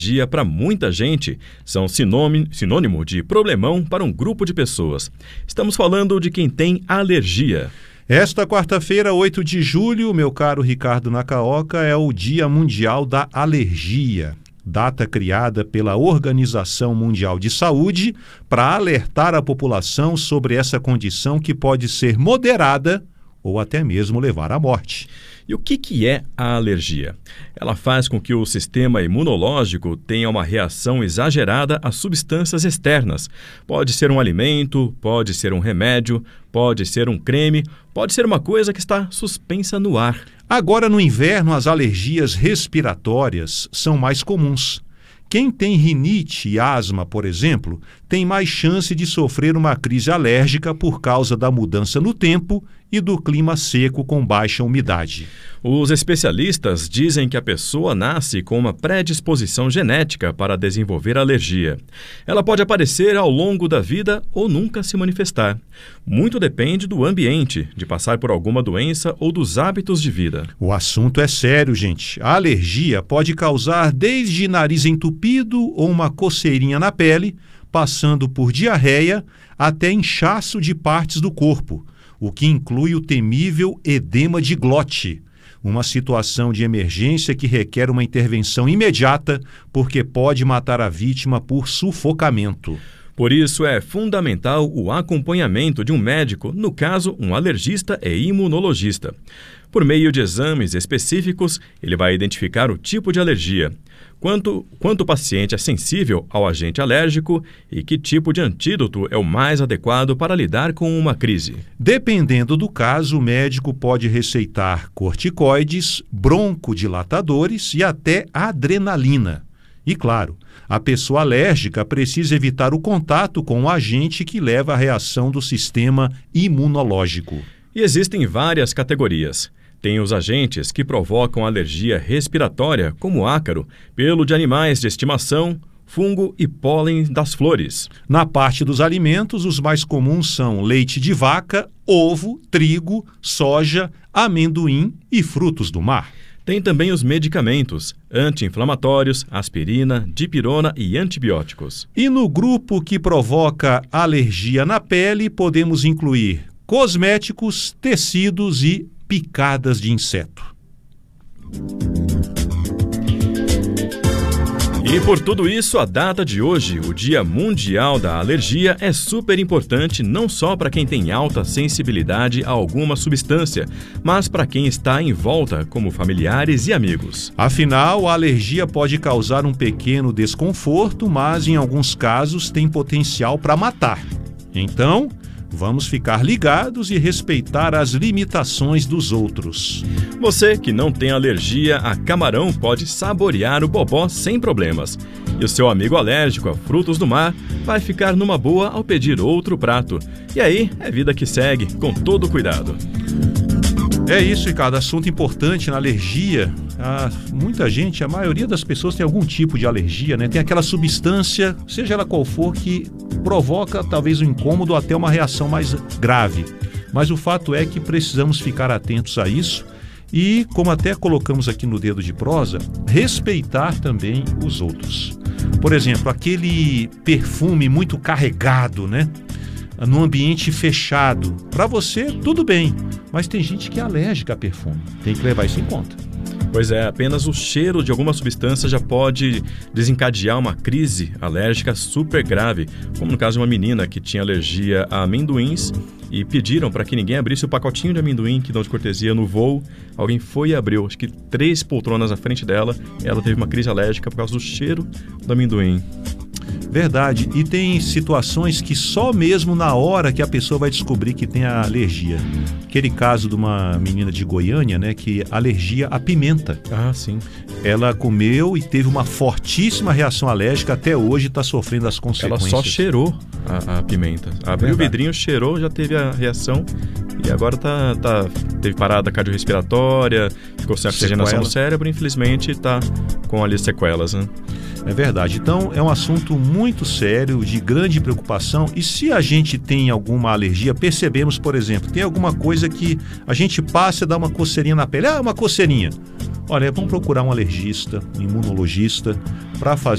Alergia para muita gente são sinônimo de problemão para um grupo de pessoas. Estamos falando de quem tem alergia. Esta quarta-feira, 8 de julho, meu caro Ricardo Nacaoca, é o Dia Mundial da Alergia. Data criada pela Organização Mundial de Saúde para alertar a população sobre essa condição que pode ser moderada ou até mesmo levar à morte. E o que é a alergia? Ela faz com que o sistema imunológico tenha uma reação exagerada a substâncias externas. Pode ser um alimento, pode ser um remédio, pode ser um creme, pode ser uma coisa que está suspensa no ar. Agora, no inverno, as alergias respiratórias são mais comuns. Quem tem rinite e asma, por exemplo, tem mais chance de sofrer uma crise alérgica por causa da mudança no tempo e do clima seco com baixa umidade. Os especialistas dizem que a pessoa nasce com uma predisposição genética para desenvolver alergia. Ela pode aparecer ao longo da vida ou nunca se manifestar. Muito depende do ambiente, de passar por alguma doença ou dos hábitos de vida. O assunto é sério, gente. A alergia pode causar desde nariz entupido ou uma coceirinha na pele, passando por diarreia até inchaço de partes do corpo, o que inclui o temível edema de glote, uma situação de emergência que requer uma intervenção imediata porque pode matar a vítima por sufocamento. Por isso é fundamental o acompanhamento de um médico, no caso, um alergista e imunologista. Por meio de exames específicos, ele vai identificar o tipo de alergia, quanto o paciente é sensível ao agente alérgico e que tipo de antídoto é o mais adequado para lidar com uma crise. Dependendo do caso, o médico pode receitar corticoides, broncodilatadores e até adrenalina. E claro, a pessoa alérgica precisa evitar o contato com o agente que leva à reação do sistema imunológico. E existem várias categorias. Tem os agentes que provocam alergia respiratória, como ácaro, pelo de animais de estimação, fungo e pólen das flores. Na parte dos alimentos, os mais comuns são leite de vaca, ovo, trigo, soja, amendoim e frutos do mar. Tem também os medicamentos, anti-inflamatórios, aspirina, dipirona e antibióticos. E no grupo que provoca alergia na pele, podemos incluir cosméticos, tecidos e picadas de inseto. E por tudo isso, a data de hoje, o Dia Mundial da Alergia, é super importante não só para quem tem alta sensibilidade a alguma substância, mas para quem está em volta, como familiares e amigos. Afinal, a alergia pode causar um pequeno desconforto, mas em alguns casos tem potencial para matar. Então, vamos ficar ligados e respeitar as limitações dos outros. Você que não tem alergia a camarão pode saborear o bobó sem problemas. E o seu amigo alérgico a frutos do mar vai ficar numa boa ao pedir outro prato. E aí, é vida que segue, com todo cuidado. É isso, Ricardo. Assunto importante na alergia. Muita gente, a maioria das pessoas tem algum tipo de alergia, né? Tem aquela substância, seja ela qual for, que provoca talvez um incômodo ou até uma reação mais grave. Mas o fato é que precisamos ficar atentos a isso e, como até colocamos aqui no Dedo de Prosa, respeitar também os outros. Por exemplo, aquele perfume muito carregado, né? No ambiente fechado. Para você, tudo bem, mas tem gente que é alérgica a perfume. Tem que levar isso em conta. Pois é, apenas o cheiro de alguma substância já pode desencadear uma crise alérgica super grave, como no caso de uma menina que tinha alergia a amendoins e pediram para que ninguém abrisse o pacotinho de amendoim que dão de cortesia no voo. Alguém foi e abriu, acho que 3 poltronas à frente dela, ela teve uma crise alérgica por causa do cheiro do amendoim. Verdade, e tem situações que só mesmo na hora que a pessoa vai descobrir que tem a alergia. Aquele caso de uma menina de Goiânia, né, que alergia à pimenta. Ah, sim. Ela comeu e teve uma fortíssima reação alérgica, até hoje está sofrendo as consequências. Ela só cheirou a pimenta. Abriu o vidrinho, cheirou, já teve a reação e agora teve parada cardiorrespiratória, ficou sem oxigenação no cérebro, infelizmente está com ali sequelas, né? É verdade. Então, é um assunto muito sério, de grande preocupação. E se a gente tem alguma alergia, percebemos, por exemplo, tem alguma coisa que a gente passa e dá uma coceirinha na pele. Ah, uma coceirinha. Olha, vamos procurar um alergista, um imunologista, para fazer